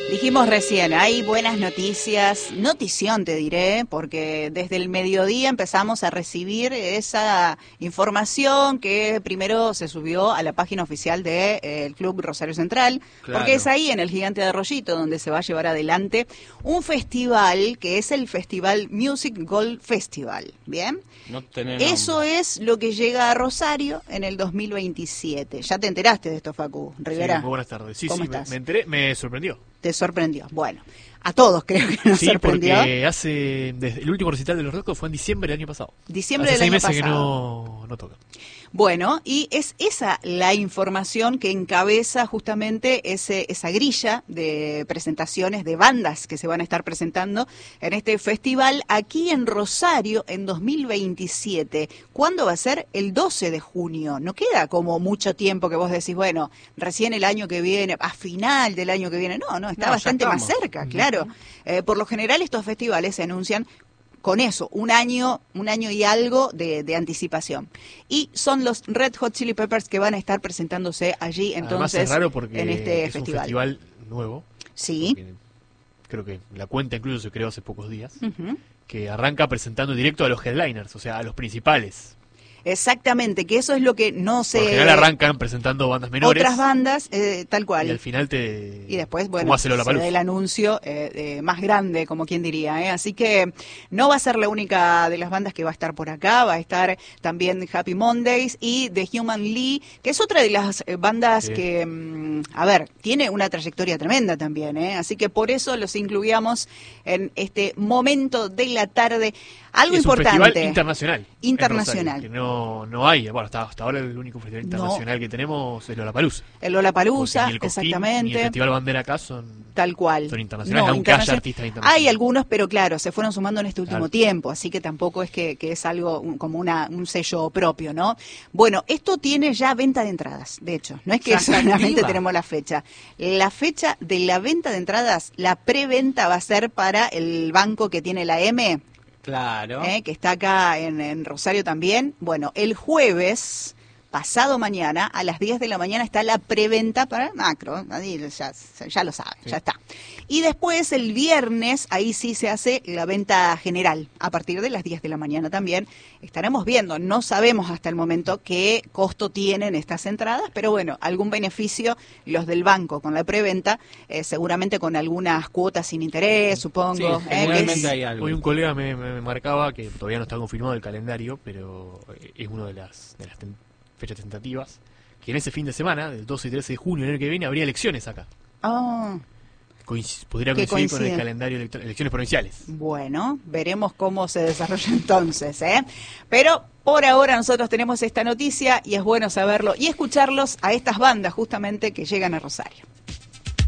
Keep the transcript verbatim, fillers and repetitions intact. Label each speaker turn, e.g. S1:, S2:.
S1: Dijimos recién, hay buenas noticias, notición te diré, porque desde el mediodía empezamos a recibir esa información que primero se subió a la página oficial del eh, Club Rosario Central, claro, porque es ahí en el Gigante de Arroyito donde se va a llevar adelante un festival que es el Festival Music Gold Festival, ¿bien?
S2: No tenés
S1: Eso
S2: nombre.
S1: es lo que llega a Rosario en el dos mil veintisiete. ¿Ya te enteraste de esto, Facu Rivera?
S3: Sí, muy buenas tardes. Sí,
S1: ¿Cómo
S3: sí,
S1: estás?
S3: Me, me enteré, me sorprendió.
S1: Te sorprendió. Bueno, a todos creo que nos
S3: sí,
S1: sorprendió.
S3: porque hace, desde el último recital de los Rocos fue en diciembre del año pasado.
S1: Diciembre
S3: hace
S1: del año
S3: seis meses
S1: pasado.
S3: que no, no toca.
S1: Bueno, y es esa la información que encabeza justamente ese, esa grilla de presentaciones de bandas que se van a estar presentando en este festival aquí en Rosario en dos mil veintisiete. ¿Cuándo va a ser? El doce de junio. No queda como mucho tiempo que vos decís, bueno, recién el año que viene, a final del año que viene. No, no, está
S2: No,
S1: bastante
S2: ya
S1: más
S2: estamos.
S1: cerca, claro. Eh, por lo general estos festivales se anuncian con eso, un año, un año y algo de, de anticipación. Y son los Red Hot Chili Peppers que van a estar presentándose allí entonces.
S3: Además es raro porque
S1: en este
S3: es
S1: festival.
S3: un festival nuevo.
S1: Sí.
S3: Creo que la cuenta incluso se creó hace pocos días.
S1: Uh-huh.
S3: Que arranca presentando directo a los headliners, o sea, a los principales.
S1: Exactamente, que eso es lo que no se...
S3: Por lo general arrancan presentando bandas menores.
S1: Otras bandas, eh, tal cual.
S3: Y al final te...
S1: Y después, bueno,
S3: ¿cómo hace
S1: se
S3: Lollapalooza?
S1: da el anuncio eh, eh, más grande, como quien diría. ¿eh? Así que no va a ser la única de las bandas que va a estar por acá. Va a estar también Happy Mondays y The Human League, que es otra de las eh, bandas
S3: sí.
S1: que, mm, a ver, tiene una trayectoria tremenda también. ¿eh? Así que por eso los incluíamos en este momento de la tarde. Algo
S3: es
S1: importante.
S3: un festival internacional.
S1: Internacional.
S3: Rosario, que no, no hay, bueno, hasta, hasta ahora el único festival internacional
S1: no.
S3: que tenemos es Lollapalooza.
S1: El Lollapalooza,
S3: Porque ni el Cosquín,
S1: exactamente.
S3: ni el Festival Bandera acá son,
S1: tal cual.
S3: son internacionales,
S1: No,
S3: aunque haya
S1: internacional.
S3: artistas internacionales.
S1: Hay algunos, pero claro, se fueron sumando en este último
S3: Claro.
S1: tiempo, así que tampoco es que, que es algo un, como una, un sello propio, ¿no? Bueno, esto tiene ya venta de entradas, de hecho, no es que
S2: Ya está
S1: solamente
S2: activa.
S1: tenemos la fecha. La fecha de la venta de entradas, la preventa va a ser para el banco que tiene la M,
S2: Claro.
S1: ¿eh? que está acá en, en Rosario también. Bueno, el jueves, pasado mañana, a las diez de la mañana está la preventa para el macro, ahí ya, ya lo saben,
S3: Sí.
S1: ya está. Y después el viernes, ahí sí se hace la venta general, a partir de las diez de la mañana también. Estaremos viendo, no sabemos hasta el momento qué costo tienen estas entradas, pero bueno, algún beneficio los del banco con la preventa, eh, seguramente con algunas cuotas sin interés, supongo.
S2: Sí,
S1: ¿eh? Que
S2: generalmente
S1: es-
S2: hay algo.
S3: Hoy un colega me, me- me marcaba que todavía no está confirmado el calendario, pero es una de las, de las ten- fechas tentativas, que en ese fin de semana, del doce y trece de junio, el año que viene, habría elecciones acá.
S1: Ah.
S3: Coinc- podría
S1: Que
S3: coincidir con
S1: coincide.
S3: el calendario de elecciones provinciales.
S1: Bueno, veremos cómo se desarrolla entonces, ¿eh? Pero por ahora nosotros tenemos esta noticia y es bueno saberlo y escucharlos a estas bandas justamente que llegan a Rosario.